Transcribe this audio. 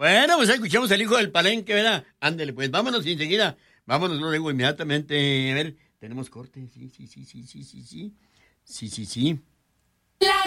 Bueno, pues escuchamos al hijo del palenque, ¿verdad? Ándele, pues vámonos enseguida. Vámonos luego inmediatamente. A ver, tenemos corte. Sí. Sí.